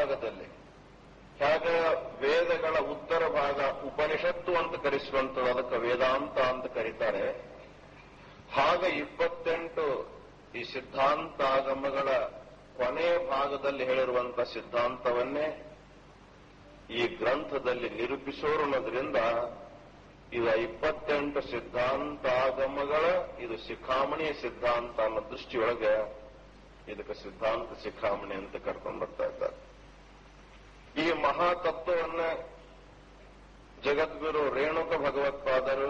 ಭಾಗದಲ್ಲಿ ಹೇಗೆ ವೇದಗಳ ಉತ್ತರ ಭಾಗ ಉಪನಿಷತ್ತು ಅಂತ ಕರೆಸುವಂಥದ್ದು, ಅದಕ್ಕೆ ವೇದಾಂತ ಅಂತ ಕರೀತಾರೆ. ಹಾಗೆ 28 ಈ ಸಿದ್ಧಾಂತಾಗಮಗಳ ಕೊನೆಯ ಭಾಗದಲ್ಲಿ ಹೇಳಿರುವಂತಹ ಸಿದ್ಧಾಂತವನ್ನೇ ಈ ಗ್ರಂಥದಲ್ಲಿ ನಿರೂಪಿಸೋರುನ್ನೋದ್ರಿಂದ ಇದು 28 ಸಿದ್ಧಾಂತಾಗಮಗಳ ಇದು ಶಿಖಾಮಣಿಯ ಸಿದ್ಧಾಂತ ಅನ್ನೋ ದೃಷ್ಟಿಯೊಳಗೆ ಇದಕ್ಕೆ ಸಿದ್ಧಾಂತ ಶಿಖಾಮಣಿ ಅಂತ ಕರ್ಕೊಂಡು ಬರ್ತಾ ಇದ್ದಾರೆ. ಈ ಮಹಾತತ್ವವನ್ನ ಜಗದ್ಗುರು ರೇಣುಕ ಭಗವತ್ಪಾದರು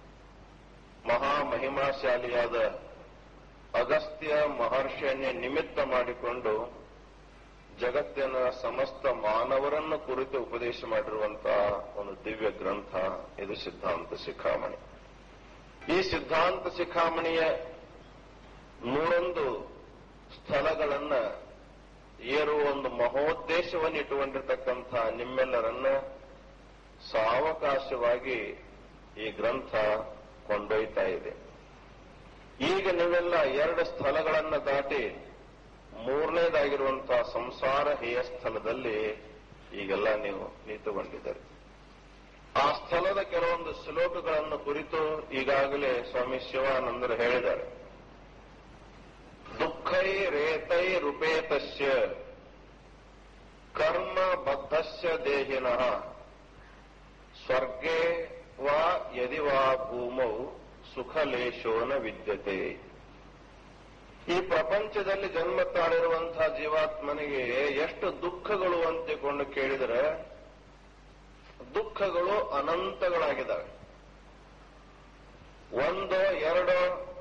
ಮಹಾಮಹಿಮಾಶಾಲಿಯಾದ ಅಗಸ್ತ್ಯ ಮಹರ್ಷಿಯನ್ನೇ ನಿಮಿತ್ತ ಮಾಡಿಕೊಂಡು ಜಗತ್ತಿನ ಸಮಸ್ತ ಮಾನವರನ್ನು ಕುರಿತು ಉಪದೇಶ ಮಾಡಿರುವಂತಹ ಒಂದು ದಿವ್ಯ ಗ್ರಂಥ ಇದು ಸಿದ್ಧಾಂತ ಶಿಖಾಮಣಿ. ಈ ಸಿದ್ಧಾಂತ ಶಿಖಾಮಣಿಯ 101 ಸ್ಥಳಗಳನ್ನ ಏರುವ ಒಂದು ಮಹೋದ್ದೇಶವನ್ನು ಇಟ್ಟುಕೊಂಡಿರ್ತಕ್ಕಂಥ ನಿಮ್ಮೆಲ್ಲರನ್ನ ಸಾವಕಾಶವಾಗಿ ಈ ಗ್ರಂಥ ಕೊಂಡೊಯ್ತಾ ಇದೆ. ಈಗ ನೀವೆಲ್ಲ 2 ಸ್ಥಳಗಳನ್ನ ದಾಟಿ 3ನೇದಾಗಿರುವಂತಹ ಸಂಸಾರ ಹೇಯ ಸ್ಥಳದಲ್ಲಿ ಈಗೆಲ್ಲ ನೀವು ನಿಂತುಕೊಂಡಿದ್ದಾರೆ. ಆ ಸ್ಥಳದ ಕೆಲವೊಂದು ಶ್ಲೋಕಗಳನ್ನು ಕುರಿತು ಈಗಾಗಲೇ ಸ್ವಾಮಿ ಶಿವಾನಂದರು ಹೇಳಿದ್ದಾರೆ. ದುಃಖೈ ರೇತೈ ರೂಪೇತಸ್ಯ ಕರ್ಮ ಬದ್ಧಸ್ಯ ದೇಹಿನಃ ಸ್ವರ್ಗೇ ವಾ ಯದಿ ವಾ ಭೂಮೌ ಸುಖಲೇಶೋನ ವಿದ್ಯತೆ. ಈ ಪ್ರಪಂಚದಲ್ಲಿ ಜನ್ಮ ತಾಳಿರುವಂತಹ ಜೀವಾತ್ಮನಿಗೆ ಎಷ್ಟು ದುಃಖಗಳು ಅಂತಿಕೊಂಡು ಕೇಳಿದರೆ ದುಃಖಗಳು ಅನಂತಗಳಾಗಿದ್ದಾವೆ. 1, 2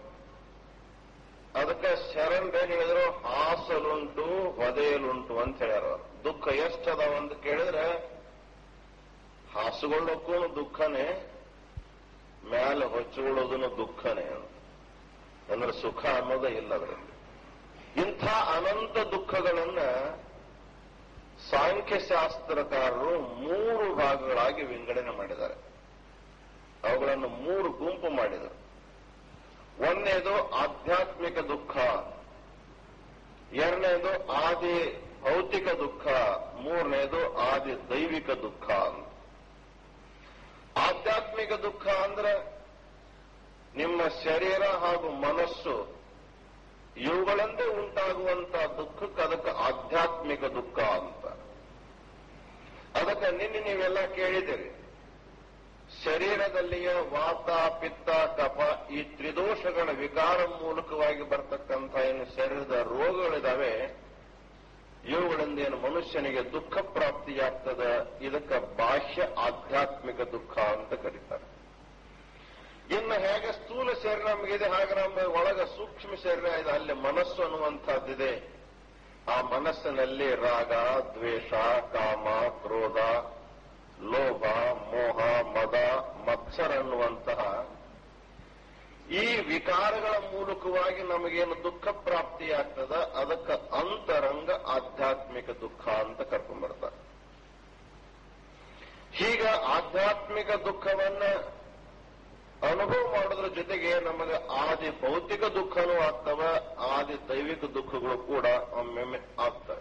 ಅದಕ್ಕೆ ಶರಣರೇನು ಹೇಳಿದ್ರು, ಹಾಸಲುಂಟು ಹೊದೆಯಲುಂಟು ಅಂತ ಹೇಳ್ಯಾರ. ದುಃಖ ಎಷ್ಟದಾವ ಅಂತ ಕೇಳಿದ್ರೆ ಹಾಸುಕೊಳ್ಳೋಕ್ಕೂ ದುಃಖನೇ, ಮೇಲೆ ಹೊಚ್ಕೊಳ್ಳೋದನ್ನು ದುಃಖನೇ. ಅಂದ್ರೆ ಸುಖ ಅನ್ನೋದೇ ಇಲ್ಲ ಅದರಲ್ಲಿ. ಇಂಥ ಅನಂತ ದುಃಖಗಳನ್ನ ಸಾಂಖ್ಯಶಾಸ್ತ್ರಕಾರರು 3 ಭಾಗಗಳಾಗಿ ವಿಂಗಡಣೆ ಮಾಡಿದ್ದಾರೆ. ಅವುಗಳನ್ನು 3 ಗುಂಪು ಮಾಡಿದರು. 1ನೇದು ಆಧ್ಯಾತ್ಮಿಕ ದುಃಖ, 2ನೇದು ಆದಿ ಭೌತಿಕ ದುಃಖ, 3ನೇದು ಆದಿ ದೈವಿಕ ದುಃಖ. ಆಧ್ಯಾತ್ಮಿಕ ದುಃಖ ಅಂದ್ರೆ ನಿಮ್ಮ ಶರೀರ ಹಾಗೂ ಮನಸ್ಸು ಇವುಗಳಂತೆ ಉಂಟಾಗುವಂತಹ ದುಃಖಕ್ಕೆ ಅದಕ್ಕೆ ಆಧ್ಯಾತ್ಮಿಕ ದುಃಖ ಅಂತ. ಅದಕ್ಕೆ ನಿನ್ನೆ ನೀವೆಲ್ಲ ಕೇಳಿದಿರಿ, ಶರೀರದಲ್ಲಿಯ ವಾತ ಪಿತ್ತ ಕಫ ಈ ತ್ರಿದೋಷಗಳ ವಿಕಾರ ಮೂಲಕವಾಗಿ ಬರ್ತಕ್ಕಂಥ ಏನು ಶರೀರದ ರೋಗಗಳಿದಾವೆ, ಇವುಗಳಿಂದ ಏನು ಮನುಷ್ಯನಿಗೆ ದುಃಖ ಪ್ರಾಪ್ತಿಯಾಗ್ತದೆ, ಇದಕ್ಕೆ ಬಾಹ್ಯ ಆಧ್ಯಾತ್ಮಿಕ ದುಃಖ ಅಂತ ಕರೀತಾರೆ. ಇನ್ನು ಹೇಗೆ ಸ್ಥೂಲ ಶರೀರ ನಮಗಿದೆ ಹಾಗೆ ನಮ್ಮ ಒಳಗ ಸೂಕ್ಷ್ಮ ಶರೀರ ಇದೆ, ಅಲ್ಲಿ ಮನಸ್ಸು ಅನ್ನುವಂಥದ್ದಿದೆ. ಆ ಮನಸ್ಸಿನಲ್ಲಿ ರಾಗ, ದ್ವೇಷ, ಕಾಮ, ಕ್ರೋಧ, ಲೋಭ, ಮೋಹ, ಮದ, ಮತ್ಸರ ಅನ್ನುವಂತಹ ಈ ವಿಕಾರಗಳ ಮೂಲಕವಾಗಿ ನಮಗೇನು ದುಃಖ ಪ್ರಾಪ್ತಿಯಾಗ್ತದ ಅದಕ್ಕೆ ಅಂತರಂಗ ಆಧ್ಯಾತ್ಮಿಕ ದುಃಖ ಅಂತ ಕರ್ಕೊಂಡ್ಬರ್ತಾರೆ. ಹೀಗ ಆಧ್ಯಾತ್ಮಿಕ ದುಃಖವನ್ನ ಅನುಭವ ಮಾಡೋದ್ರ ಜೊತೆಗೆ ನಮಗೆ ಆದಿ ಭೌತಿಕ ದುಃಖನೂ ಆಗ್ತವ, ಆದಿ ದೈವಿಕ ದುಃಖಗಳು ಕೂಡ ಒಮ್ಮೊಮ್ಮೆ ಆಗ್ತವೆ.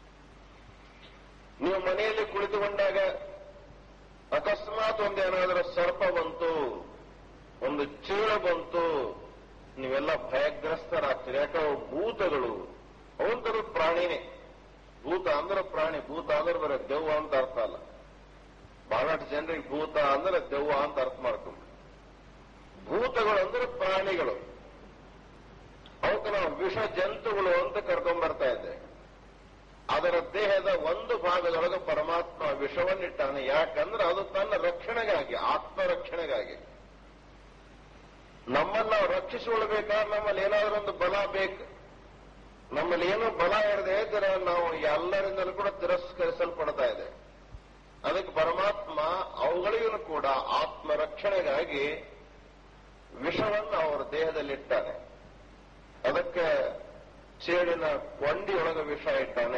ನೀವು ಮನೆಯಲ್ಲಿ ಕುಳಿತುಕೊಂಡಾಗ ಅಕಸ್ಮಾತ್ ಒಂದೇನಾದರೂ ಸರ್ಪ ಬಂತು, ಒಂದು ಚೀಳ ಬಂತು, ನೀವೆಲ್ಲ ಭಯಗ್ರಸ್ತರಾಗ್ತೀರಿ. ಯಾಕೆ ಅವು ಭೂತಗಳು, ಅವಂತರ ಪ್ರಾಣಿನೇ. ಭೂತ ಅಂದ್ರೆ ಪ್ರಾಣಿ, ಭೂತ ಅಂದ್ರೆ ಬರೀ ದೆವ್ವ ಅಂತ ಅರ್ಥ ಅಲ್ಲ. ಬಹಳಷ್ಟು ಜನರಿಗೆ ಭೂತ ಅಂದ್ರೆ ದೆವ್ವ ಅಂತ ಅರ್ಥ ಮಾಡ್ಕೊಂಡು, ಭೂತಗಳು ಅಂದ್ರೆ ಪ್ರಾಣಿಗಳು, ಅವಕ್ಕೆ ನಾವು ವಿಷ ಜಂತುಗಳು ಅಂತ ಕರ್ಕೊಂಡ್ಬರ್ತಾ ಇದ್ದೆ. ಅದರ ದೇಹದ ಒಂದು ಭಾಗದೊಳಗೆ ಪರಮಾತ್ಮ ವಿಷವನ್ನಿಟ್ಟಾನೆ. ಯಾಕಂದ್ರೆ ಅದು ತನ್ನ ರಕ್ಷಣೆಗಾಗಿ, ಆತ್ಮರಕ್ಷಣೆಗಾಗಿ. ನಮ್ಮನ್ನು ನಾವು ರಕ್ಷಿಸಿಕೊಳ್ಬೇಕಾದ್ರೆ ನಮ್ಮಲ್ಲಿ ಏನಾದ್ರೂ ಒಂದು ಬಲ ಬೇಕು. ನಮ್ಮಲ್ಲಿ ಏನೋ ಬಲ ಇರದೇ ಇದ್ರೆ ನಾವು ಎಲ್ಲರಿಂದಲೂ ಕೂಡ ತಿರಸ್ಕರಿಸಲ್ಪಡ್ತಾ ಇದೆ. ಅದಕ್ಕೆ ಪರಮಾತ್ಮ ಅವುಗಳಿಗೂ ಕೂಡ ಆತ್ಮರಕ್ಷಣೆಗಾಗಿ ವಿಷವನ್ನು ಅವರ ದೇಹದಲ್ಲಿಟ್ಟಾನೆ. ಅದಕ್ಕೆ ಚೇಳಿನ ಕೊಂಡಿಯೊಳಗೆ ವಿಷ ಇಟ್ಟಾನೆ,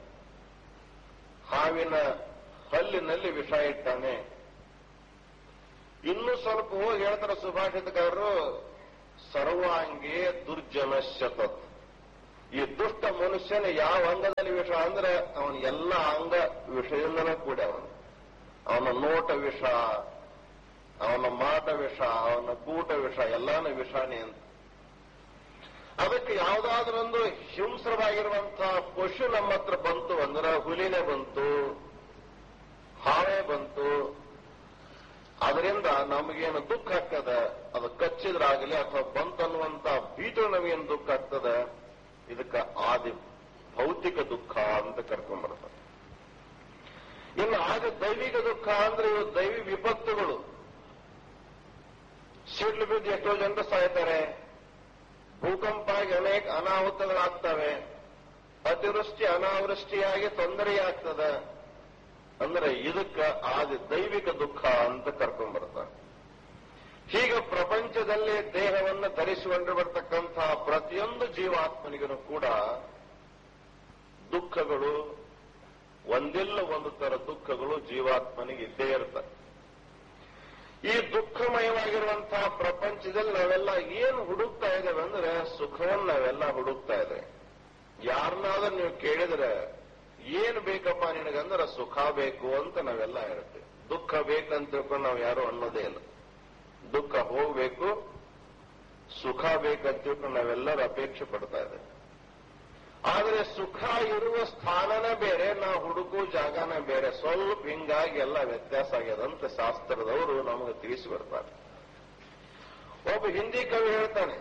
ಹಾವಿನ ಹಲ್ಲಿನಲ್ಲಿ ವಿಷ ಇಟ್ಟಾನೆ. ಇನ್ನೂ ಸ್ವಲ್ಪ ಹೋಗಿ ಹೇಳ್ತಾರೆ ಸುಭಾಷಿತಕಾರರು, ಸರ್ವಾಂಗೇ ದುರ್ಜನಶ್ಯತತ್. ಈ ದುಷ್ಟ ಮನುಷ್ಯನ ಯಾವ ಅಂಗದಲ್ಲಿ ವಿಷ ಅಂದ್ರೆ ಅವನ ಎಲ್ಲ ಅಂಗ ವಿಷಯಿಂದನೂ ಕೂಡ ಅವನ ನೋಟ ವಿಷ, ಅವನ ಮಾಟ ವಿಷ, ಅವನ ಕೂಟ ವಿಷ, ಎಲ್ಲಾನು ವಿಷಾನೇ ಅಂತ. ಅದಕ್ಕೆ ಯಾವುದಾದ್ರೊಂದು ಹಿಂಸ್ರವಾಗಿರುವಂತಹ ಪಶು ನಮ್ಮ ಹತ್ರ ಬಂತು ಅಂದ್ರೆ, ಹುಲಿನೇ ಬಂತು, ಹಾವೇ ಬಂತು, ಅದರಿಂದ ನಮಗೇನು ದುಃಖ ಆಗ್ತದ, ಅದು ಕಚ್ಚಿದ್ರಾಗಲಿ ಅಥವಾ ಬಂತನ್ನುವಂತ ಭೀತಿ ನಮಗೇನು ದುಃಖ ಆಗ್ತದ, ಇದಕ್ಕೆ ಆದಿ ಭೌತಿಕ ದುಃಖ ಅಂತ ಕರ್ಕೊಂಡ್ಬರ್ತಾರೆ. ಇನ್ನು ಆಗ ದೈವಿಕ ದುಃಖ ಅಂದ್ರೆ ಇವು ದೈವಿ ವಿಪತ್ತುಗಳು. ಸಿಡ್ಲು ಬಿದ್ದು ಎಷ್ಟೋ ಜನರು ಸಾಯ್ತಾರೆ, ಭೂಕಂಪ ಆಗಿ ಅನೇಕ ಅನಾಹುತಗಳಾಗ್ತವೆ, ಅತಿವೃಷ್ಟಿ ಅನಾವೃಷ್ಟಿಯಾಗಿ ತೊಂದರೆಯಾಗ್ತದೆ. ಅಂದ್ರೆ ಇದಕ್ಕೆ ಆದಿ ದೈವಿಕ ದುಃಖ ಅಂತ ಕರ್ಕೊಂಡ್ಬರ್ತಾರೆ. ಹೀಗೆ ಪ್ರಪಂಚದಲ್ಲಿ ದೇಹವನ್ನು ಧರಿಸಿಕೊಂಡಿರತಕ್ಕಂತಹ ಪ್ರತಿಯೊಂದು ಜೀವಾತ್ಮನಿಗೂ ಕೂಡ ದುಃಖಗಳು, ಒಂದಿಲ್ಲ ಒಂದು ತರ ದುಃಖಗಳು ಜೀವಾತ್ಮನಿಗೆ ಇದ್ದೇ ಇರ್ತವೆ. ಈ ದುಃಖಮಯವಾಗಿರುವಂತಹ ಪ್ರಪಂಚದಲ್ಲಿ ನಾವೆಲ್ಲ ಏನು ಹುಡುಕ್ತಾ ಇದ್ದೇವೆ ಅಂದ್ರೆ ಸುಖವನ್ನು ನಾವೆಲ್ಲ ಹುಡುಕ್ತಾ ಇದ್ದೇವೆ. ಯಾರನ್ನಾದ್ರೂ ನೀವು ಕೇಳಿದ್ರೆ ಏನು ಬೇಕಪ್ಪ ನಿನಗಂದ್ರೆ ಸುಖ ಬೇಕು ಅಂತ ನಾವೆಲ್ಲ ಹೇಳ್ತೇವೆ. ದುಃಖ ಬೇಕಂತ ತಿಳ್ಕೊಂಡು ನಾವು ಯಾರು ಅನ್ನೋದೇ ಇಲ್ಲ. ದುಃಖ ಹೋಗ್ಬೇಕು, ಸುಖ ಬೇಕಂತ ತಿಳ್ಕೊಂಡು ನಾವೆಲ್ಲರೂ ಅಪೇಕ್ಷೆ ಪಡ್ತಾ ಇದ್ದೇವೆ. ಆದರೆ ಸುಖ ಇರುವ ಸ್ಥಾನನೇ ಬೇರೆ, ನಾವು ಹುಡುಕೋ ಜಾಗನೇ ಬೇರೆ. ಸ್ವಲ್ಪ ಹಿಂಗಾಗಿ ಎಲ್ಲ ವ್ಯತ್ಯಾಸ ಆಗ್ಯದಂತ ಶಾಸ್ತ್ರದವರು ನಮಗೆ ತಿಳಿಸಿ ಬರ್ತಾರೆ. ಒಬ್ಬ ಹಿಂದಿ ಕವಿ ಹೇಳ್ತಾನೆ,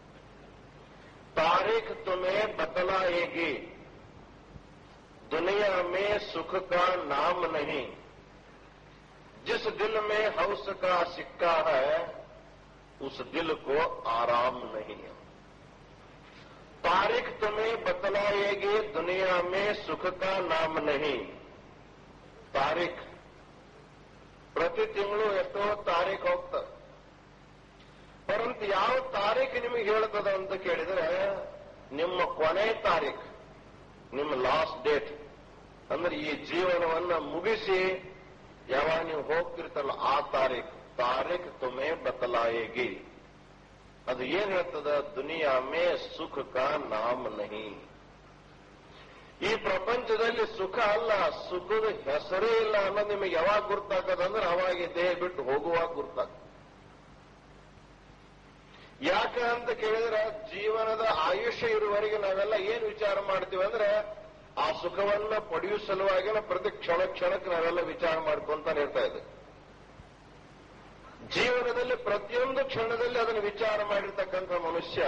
ತಾರೀಖ್ ತುಮೇ ಬತಲಾಯೇಗಿ दुनिया में सुख का नाम नहीं, जिस दिल में हौस का सिक्का है उस दिल को आराम नहीं है. तारीख तुम्हें बतलाएगी दुनिया में सुख का नाम नहीं. तारीख ಪ್ರತಿ ತಿಂಗಳು ಎಷ್ಟೋ ತಾರೀಖು ಹೋಗ್ತದೆ. ಪರಂತು ಯಾವ ತಾರೀಖು ನಿಮಗೆ ಹೇಳ್ತದ ಅಂತ ಕೇಳಿದ್ರೆ ನಿಮ್ಮ ಕೊನೆ ತಾರೀಖು, ನಿಮ್ಮ ಲಾಸ್ಟ್ ಡೇಟ್ ಅಂದ್ರೆ ಈ ಜೀವನವನ್ನ ಮುಗಿಸಿ ಯಾವಾಗ ನೀವು ಹೋಗ್ತಿರ್ತಲ್ಲ ಆ ತಾರೀಖ್ ತುಮೇ ಬತಲಾಯೇಗಿ. ಅದು ಏನ್ ಹೇಳ್ತದ, ದುನಿಯಾ ಮೇ ಸುಖ ಕಾ ನಾಮ್ ನಹಿ. ಈ ಪ್ರಪಂಚದಲ್ಲಿ ಸುಖ ಅಲ್ಲ, ಸುಖದ ಹೆಸರೇ ಇಲ್ಲ ಅನ್ನೋದು ನಿಮಗೆ ಯಾವಾಗ ಗುರ್ತಾಕದಂದ್ರೆ ಅವಾಗ ದೇಹ ಬಿಟ್ಟು ಹೋಗುವಾಗ ಗುರ್ತಾಕ. ಯಾಕೆ ಅಂತ ಕೇಳಿದ್ರೆ ಜೀವನದ ಆಯುಷ್ಯ ಇರುವವರೆಗೆ ನಾವೆಲ್ಲ ಏನ್ ವಿಚಾರ ಮಾಡ್ತೀವಿ ಅಂದ್ರೆ ಆ ಸುಖವನ್ನ ಪಡೆಯುವ ಸಲುವಾಗಿ ಪ್ರತಿ ಕ್ಷಣಕ್ಕೆ ನಾವೆಲ್ಲ ವಿಚಾರ ಮಾಡ್ಕೊಂತಾನೆ ಇರ್ತಾ ಇದೆ. ಜೀವನದಲ್ಲಿ ಪ್ರತಿಯೊಂದು ಕ್ಷಣದಲ್ಲಿ ಅದನ್ನು ವಿಚಾರ ಮಾಡಿರ್ತಕ್ಕಂಥ ಮನುಷ್ಯ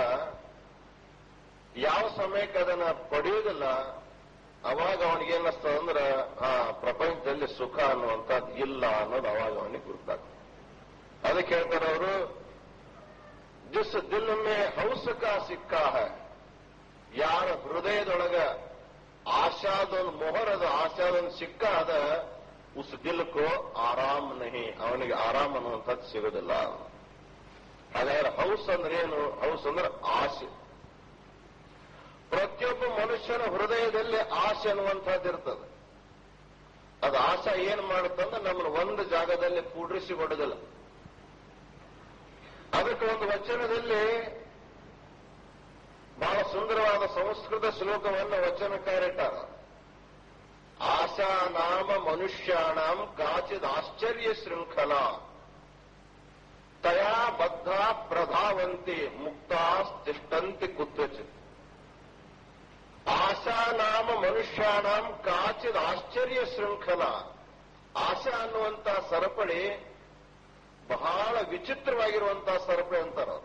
ಯಾವ ಸಮಯಕ್ಕೆ ಅದನ್ನ ಪಡೆಯುವುದಿಲ್ಲ, ಅವಾಗ ಅವನಿಗೇನಸ್ತದ ಅಂದ್ರೆ ಆ ಪ್ರಪಂಚದಲ್ಲಿ ಸುಖ ಅನ್ನುವಂಥದ್ದು ಇಲ್ಲ ಅನ್ನೋದು ಅವಾಗ ಅವನಿಗೆ ಗುರುತಾಗ್ತದೆ. ಅದಕ್ಕೆ ಹೇಳ್ತಾರೆ ಅವರು, ಜಿಸ್ ದಿಲ್ ಮೇ ಹೌಸ್ ಕಾ ಸಿಕ್ಕಾ ಹೈ, ಯಾರ ಹೃದಯದೊಳಗ ಆಶಾದೊಂದು ಮೊಹರದ ಆಶಾದೊಂದು ಸಿಕ್ಕ ಅದ, ಉಸ್ ದಿಲ್ಕೋ ಆರಾಮ್ ನಹಿ, ಅವನಿಗೆ ಆರಾಮ್ ಅನ್ನುವಂಥದ್ದು ಸಿಗೋದಿಲ್ಲ. ಹಾಗಾದ್ರೆ ಹೌಸ್ ಅಂದ್ರೆ ಏನು? ಹೌಸ್ ಅಂದ್ರೆ ಆಸೆ. ಪ್ರತಿಯೊಬ್ಬ ಮನುಷ್ಯನ ಹೃದಯದಲ್ಲಿ ಆಸೆ ಅನ್ನುವಂಥದ್ದು ಇರ್ತದೆ. ಅದು ಆಸೆ ಏನ್ ಮಾಡುತ್ತಂದ್ರೆ ನಮ್ಮನ್ನು ಒಂದು ಜಾಗದಲ್ಲಿ ಕೂಡಿಸಿಕೊಡೋದಿಲ್ಲ. ಅದಕ್ಕೆ ಒಂದು ವಚನದಲ್ಲಿ ಬಹಳ ಸುಂದರವಾದ ಸಂಸ್ಕೃತ ಶ್ಲೋಕವನ್ನು ವಚನಕಾರಿಟ್ಟಾರ. ಆಶಾ ನಾಮ ಮನುಷ್ಯಾಣಂ ಕಾಚಿದ್ ಆಶ್ಚರ್ಯ ಶೃಂಖಲ ತಯಾ ಬದ್ಧ ಪ್ರಧಾವಂತಿ ಮುಕ್ತಾಸ್ತಿಷ್ಠಂತಿ ಕುತ್ರಚಿತ್. ಆಶಾ ನಾಮ ಮನುಷ್ಯಾಣಂ ಕಾಚಿದ್ ಆಶ್ಚರ್ಯ ಶೃಂಖಲ. ಆಶಾ ಅನ್ನುವಂತ ಸರಪಳಿ ಬಹಳ ವಿಚಿತ್ರವಾಗಿರುವಂತಹ ಸರಪಳಿ ಅಂತಾರ.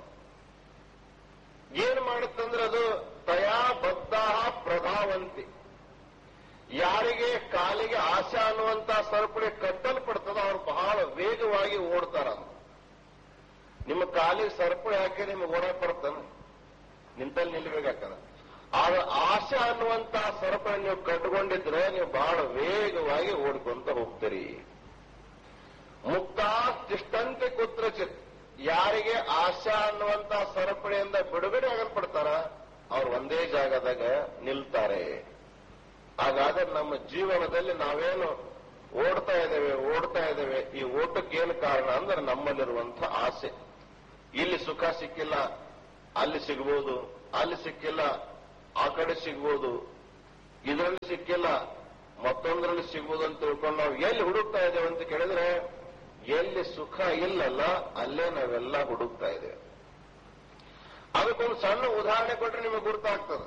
ಏನ್ ಮಾಡುತ್ತಂದ್ರೆ ಅದು ತಯಾ ಬದ್ಧ ಪ್ರಧಾವಂತಿ. ಯಾರಿಗೆ ಕಾಲಿಗೆ ಆಶಾ ಅನ್ನುವಂತ ಸರಪಳಿ ಕಟ್ಟಲ್ಪಡ್ತದ ಅವ್ರು ಬಹಳ ವೇಗವಾಗಿ ಓಡ್ತಾರ. ನಿಮ್ಮ ಕಾಲಿಗೆ ಸರಪಳಿ ಹಾಕಿ ನಿಮ್ಗೆ ಓಡಾಕ್ ಬರ್ತಾನೆ, ನಿಂತಲ್ಲಿ ನಿಲ್ಬೇಕಾಗ್ತದ. ಆದ್ರೆ ಆಶಾ ಅನ್ನುವಂತ ಸರಪಳಿ ನೀವು ಕಟ್ಕೊಂಡಿದ್ರೆ ನೀವು ಬಹಳ ವೇಗವಾಗಿ ಓಡ್ಕೊಂತ ಹೋಗ್ತೀರಿ. ಮುಕ್ತಾ ತಿಷ್ಟಂತೆ ಕುತ್ರಚಿತ್. ಯಾರಿಗೆ ಆಶಾ ಅನ್ನುವಂತ ಸರಪಳಿಯಿಂದ ಬಿಡುಗಡೆ ಆಗಲ್ಪಡ್ತಾರ ಅವ್ರು ಒಂದೇ ಜಾಗದಾಗ ನಿಲ್ತಾರೆ. ಹಾಗಾದ್ರೆ ನಮ್ಮ ಜೀವನದಲ್ಲಿ ನಾವೇನು ಓಡ್ತಾ ಇದ್ದೇವೆ, ಈ ಓಟಕ್ಕೆ ಏನು ಕಾರಣ ಅಂದ್ರೆ ನಮ್ಮಲ್ಲಿರುವಂತ ಆಸೆ. ಇಲ್ಲಿ ಸುಖ ಸಿಕ್ಕಿಲ್ಲ, ಅಲ್ಲಿ ಸಿಗ್ಬೋದು, ಅಲ್ಲಿ ಸಿಕ್ಕಿಲ್ಲ, ಆ ಕಡೆ ಸಿಗ್ಬೋದು, ಇದರಲ್ಲಿ ಸಿಕ್ಕಿಲ್ಲ ಮತ್ತೊಂದರಲ್ಲಿ ಸಿಗ್ಬೋದು ಅಂತ ತಿಳ್ಕೊಂಡು ನಾವು ಎಲ್ಲಿ ಹುಡುಕ್ತಾ ಇದ್ದೇವೆ ಅಂತ ಕೇಳಿದ್ರೆ, ಎಲ್ಲಿ ಸುಖ ಇಲ್ಲಲ್ಲ ಅಲ್ಲೇ ನಾವೆಲ್ಲ ಹುಡುಕ್ತಾ ಇದ್ದೇವೆ. ಅದಕ್ಕೊಂದು ಸಣ್ಣ ಉದಾಹರಣೆ ಕೊಟ್ಟರೆ ನಿಮಗೆ ಗುರುತಾಗ್ತದೆ.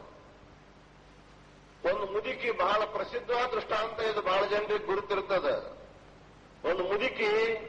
ಒಂದು ಮುದುಕಿ, ಬಹಳ ಪ್ರಸಿದ್ಧವಾದ ದೃಷ್ಟಾಂತ ಇದು, ಬಹಳ ಜನರಿಗೆ ಗುರುತಿರ್ತದೆ. ಒಂದು ಮುದುಕಿ